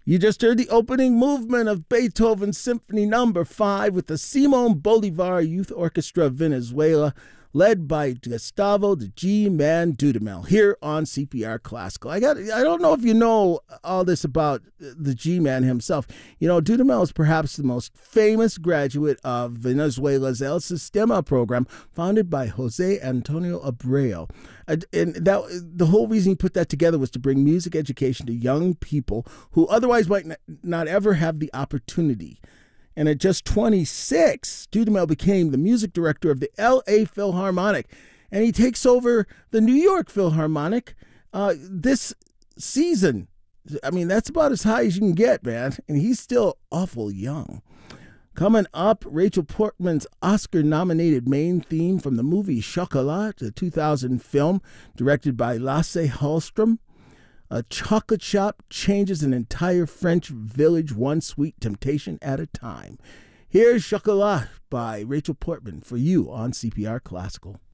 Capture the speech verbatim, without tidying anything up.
You just heard the opening movement of Beethoven's Symphony Number five with the Simon Bolivar Youth Orchestra of Venezuela, led by Gustavo the G-Man Dudamel, here on C P R Classical. I got I don't know if you know all this about the G-Man himself. You know, Dudamel is perhaps the most famous graduate of Venezuela's El Sistema program, founded by Jose Antonio Abreu. And that the whole reason he put that together was to bring music education to young people who otherwise might not ever have the opportunity. And at just twenty-six, Dudamel became the music director of the L A Philharmonic, and he takes over the New York Philharmonic uh, this season. I mean, that's about as high as you can get, man, and he's still awful young. Coming up, Rachel Portman's Oscar-nominated main theme from the movie Chocolat, the two thousand film directed by Lasse Hallström. A chocolate shop changes an entire French village one sweet temptation at a time. Here's Chocolat by Rachel Portman for you on C P R Classical.